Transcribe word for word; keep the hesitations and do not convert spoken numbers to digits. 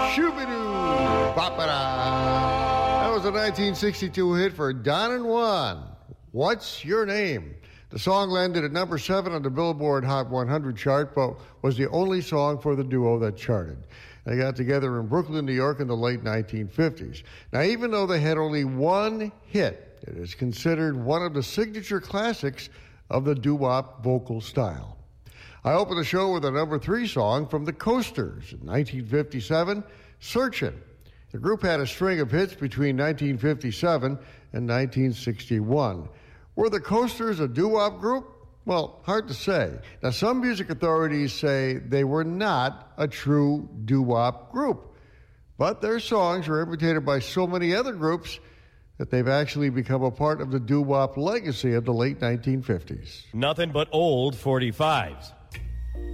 Shoo-be-doo, bop-a-da. That was a nineteen sixty-two hit for Don and Juan. What's Your Name? The song landed at number seven on the Billboard Hot one hundred chart, but was the only song for the duo that charted. They got together in Brooklyn, New York in the late nineteen fifties. Now, even though they had only one hit, it is considered one of the signature classics of the doo-wop vocal style. I opened the show with a number three song from the Coasters in nineteen fifty-seven, Searchin'. The group had a string of hits between nineteen fifty-seven and nineteen sixty-one. Were the Coasters a doo-wop group? Well, hard to say. Now, some music authorities say they were not a true doo-wop group, but their songs were imitated by so many other groups that they've actually become a part of the doo-wop legacy of the late nineteen fifties. Nothing but old forty-fives.